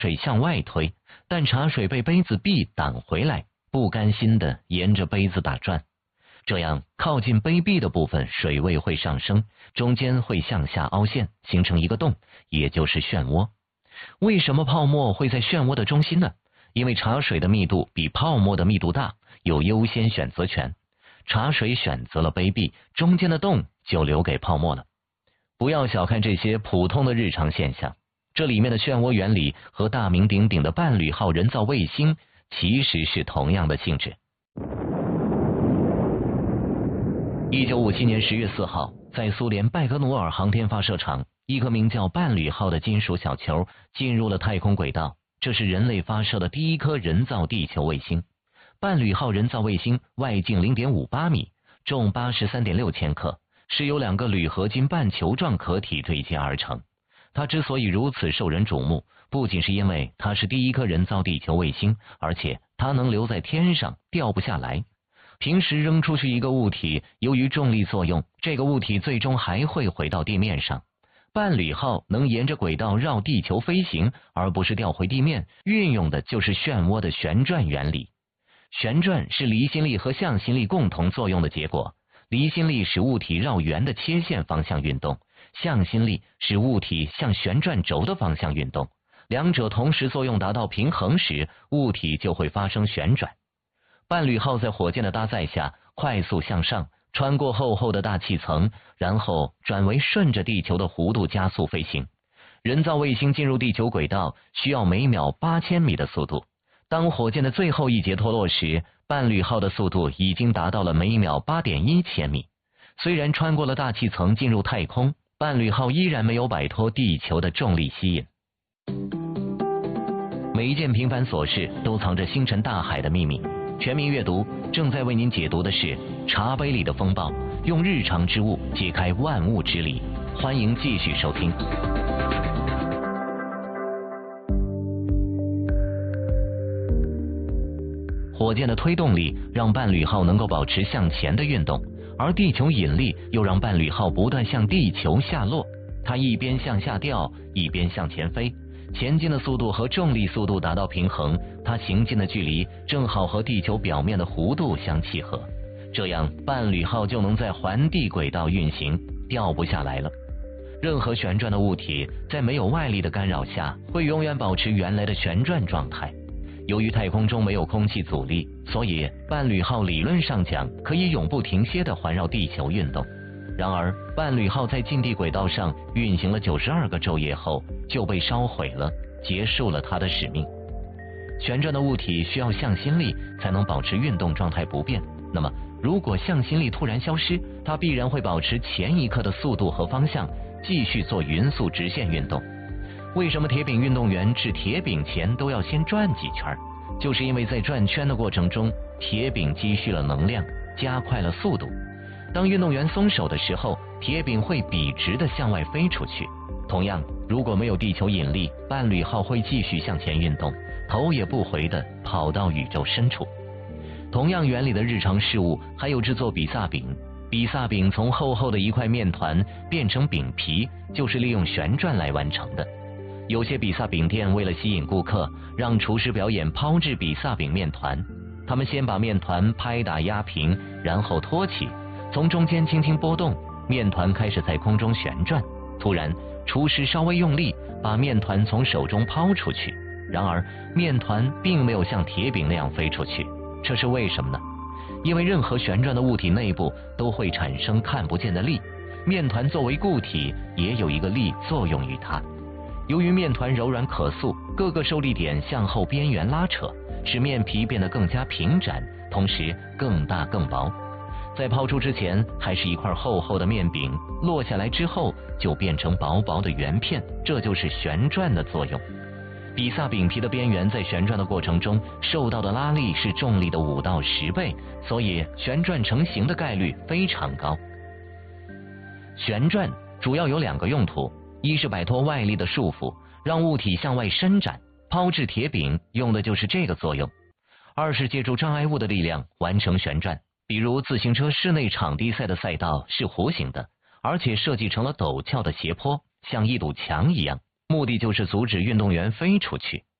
水向外推，但茶水被杯子壁挡回来，不甘心地沿着杯子打转。这样靠近杯壁的部分水位会上升，中间会向下凹陷，形成一个洞，也就是漩涡。为什么泡沫会在漩涡的中心呢？因为茶水的密度比泡沫的密度大，有优先选择权。茶水选择了杯壁，中间的洞就留给泡沫了。不要小看这些普通的日常现象，这里面的漩涡原理和大名鼎鼎的伴侣号人造卫星其实是同样的性质。1957年10月4号，在苏联拜科努尔航天发射场，一颗名叫伴侣号的金属小球进入了太空轨道，这是人类发射的第一颗人造地球卫星。伴侣号人造卫星外径 0.58 米，重 83.6千克，是由2个铝合金半球状壳体对接而成。它之所以如此受人瞩目，不仅是因为它是第一颗人造地球卫星，而且它能留在天上，掉不下来。平时扔出去一个物体，由于重力作用，这个物体最终还会回到地面上。伴侣号能沿着轨道绕地球飞行，而不是掉回地面，运用的就是漩涡的旋转原理。旋转是离心力和向心力共同作用的结果，离心力使物体绕圆的切线方向运动，向心力使物体向旋转轴的方向运动，两者同时作用达到平衡时，物体就会发生旋转。伴侣号在火箭的搭载下快速向上，穿过厚厚的大气层，然后转为顺着地球的弧度加速飞行。人造卫星进入地球轨道需要每秒8000米的速度。当火箭的最后一节脱落时，伴侣号的速度已经达到了每秒8.1千米。虽然穿过了大气层进入太空，伴侣号依然没有摆脱地球的重力吸引。每一件平凡琐事都藏着星辰大海的秘密。全民阅读正在为您解读的是《茶杯里的风暴》，用日常之物解开万物之理。欢迎继续收听。火箭的推动力让伴侣号能够保持向前的运动，而地球引力又让伴侣号不断向地球下落。它一边向下掉，一边向前飞。前进的速度和重力速度达到平衡，它行进的距离正好和地球表面的弧度相契合，这样伴侣号就能在环地轨道运行，掉不下来了。任何旋转的物体在没有外力的干扰下，会永远保持原来的旋转状态。由于太空中没有空气阻力，所以伴侣号理论上讲可以永不停歇地环绕地球运动。然而，伴侣号在近地轨道上运行了92个昼夜后就被烧毁了，结束了它的使命。旋转的物体需要向心力才能保持运动状态不变，那么如果向心力突然消失，它必然会保持前一刻的速度和方向，继续做匀速直线运动。为什么铁饼运动员掷铁饼前都要先转几圈？就是因为在转圈的过程中，铁饼积蓄了能量，加快了速度。当运动员松手的时候，铁饼会笔直地向外飞出去。同样，如果没有地球引力，伴侣号会继续向前运动，头也不回地跑到宇宙深处。同样原理的日常事物还有制作比萨饼。比萨饼从厚厚的一块面团变成饼皮，就是利用旋转来完成的。有些比萨饼店为了吸引顾客，让厨师表演抛掷比萨饼面团。他们先把面团拍打压平，然后托起，从中间轻轻拨动，面团开始在空中旋转。突然，厨师稍微用力，把面团从手中抛出去。然而，面团并没有像铁饼那样飞出去，这是为什么呢？因为任何旋转的物体内部都会产生看不见的力，面团作为固体也有一个力作用于它。由于面团柔软可塑，各个受力点向后边缘拉扯，使面皮变得更加平展，同时更大更薄。在抛出之前还是一块厚厚的面饼，落下来之后就变成薄薄的圆片，这就是旋转的作用。比萨饼皮的边缘在旋转的过程中受到的拉力是重力的5到10倍，所以旋转成型的概率非常高。旋转主要有2个用途，一是摆脱外力的束缚，让物体向外伸展，抛掷铁饼用的就是这个作用；二是借助障碍物的力量完成旋转，比如自行车室内场地赛的赛道是弧形的，而且设计成了陡峭的斜坡，像一堵墙一样， 目的就是阻止运动员飞出去。